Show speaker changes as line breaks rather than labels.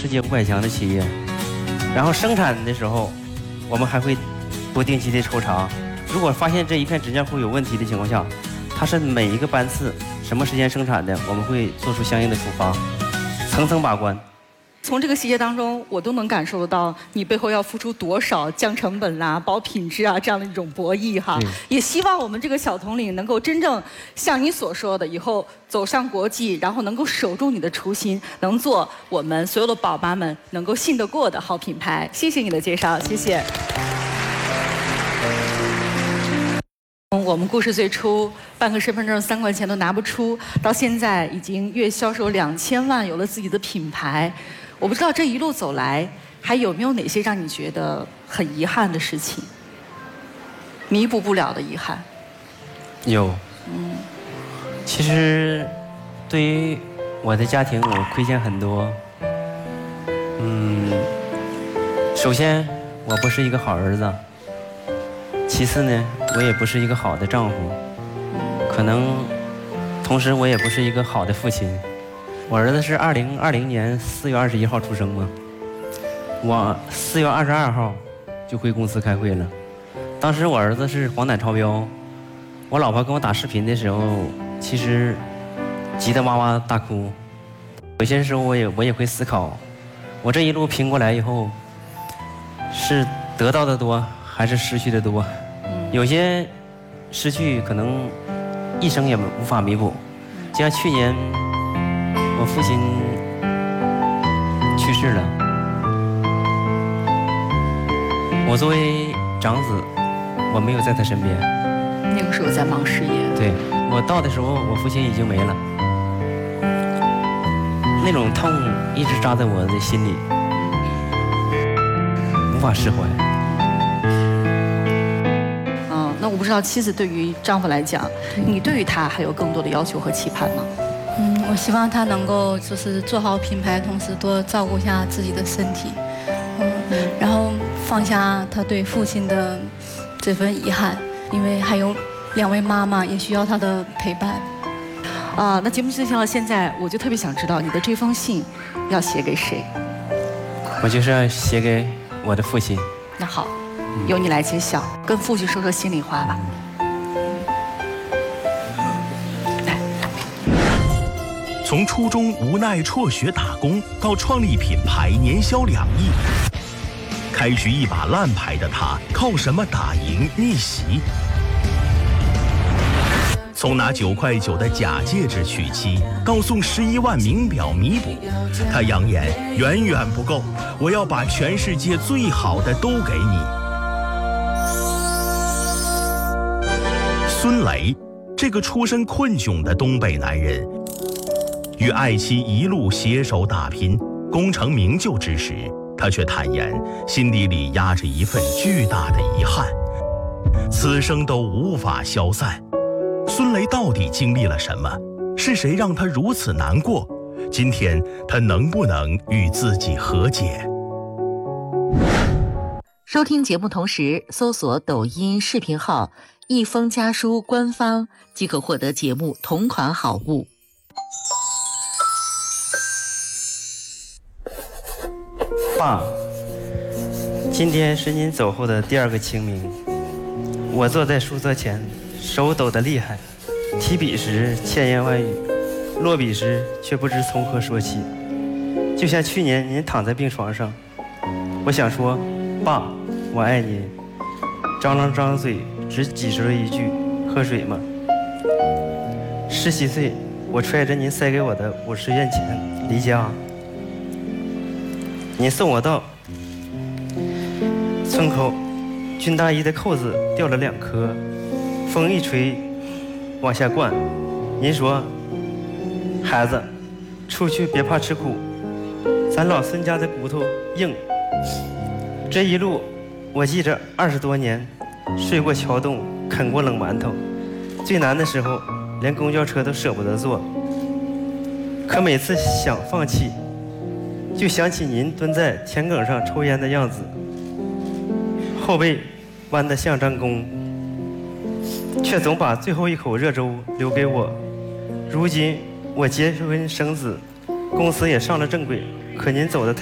世界500强的企业。然后生产的时候，我们还会不定期的抽查，如果发现这一片纸浆糊有问题的情况下，它是每一个班次什么时间生产的，我们会做出相应的处罚，层层把关。
从这个细节当中，我都能感受得到你背后要付出多少降成本啊、保品质啊这样的一种博弈哈。也希望我们这个小统领能够真正像你所说的，以后走上国际，然后能够守住你的初心，能做我们所有的宝妈们能够信得过的好品牌。谢谢你的介绍，谢谢。我们故事最初办个身份证3块钱都拿不出，到现在已经月销售2000万，有了自己的品牌。我不知道这一路走来，还有没有哪些让你觉得很遗憾的事情，弥补不了的遗憾？
有。其实对于我的家庭，我亏欠很多。首先我不是一个好儿子，其次呢，我也不是一个好的丈夫，可能同时我也不是一个好的父亲。我儿子是2020年4月21号出生嘛，我4月22号就回公司开会了。当时我儿子是黄疸超标，我老婆跟我打视频的时候，其实急得哇哇大哭。有些时候我也会思考，我这一路拼过来以后，是得到的多还是失去的多？有些失去可能一生也无法弥补，就像去年我父亲去世了，我作为长子，我没有在他身边。
那个时候在忙事业。
对，我到的时候，我父亲已经没了，那种痛一直扎在我的心里，无法释怀。
那我不知道妻子对于丈夫来讲，你对于他还有更多的要求和期盼吗？
我希望他能够就是做好品牌，同时多照顾一下自己的身体，然后放下他对父亲的这份遗憾，因为还有2位妈妈也需要他的陪伴。
那节目进行到现在，我就特别想知道你的这封信要写给谁？
我就是要写给我的父亲。
那好，由你来揭晓，跟父亲说说心里话吧。
从初中无奈辍学打工，到创立品牌年销2亿，开局一把烂牌的他，靠什么打赢逆袭？从拿9块9的假戒指娶妻，到送11万名表弥补，他扬言远远不够，我要把全世界最好的都给你。孙雷，这个出身困窘的东北男人，与爱妻一路携手打拼，功成名就之时，他却坦言心底里压着一份巨大的遗憾，此生都无法消散。孙雷到底经历了什么？是谁让他如此难过？今天他能不能与自己和解？
收听节目同时搜索抖音视频号“一封家书”官方，即可获得节目同款好物。
爸，今天是您走后的第2个清明，我坐在书桌前，手抖得厉害，提笔时千言万语，落笔时却不知从何说起。就像去年您躺在病床上，我想说爸我爱您，张嘴只挤出了一句喝水吗？17岁，我揣着您塞给我的50元钱离家，您送我到村口，军大衣的扣子掉了2颗，风一吹往下灌。您说孩子出去别怕吃苦，咱老孙家的骨头硬。这一路我记着20多年，睡过桥洞，啃过冷馒头，最难的时候连公交车都舍不得坐，可每次想放弃，就想起您蹲在田埂上抽烟的样子，后背弯得像张弓，却总把最后一口热粥留给我。如今我结婚生子，公司也上了正轨，可您走得太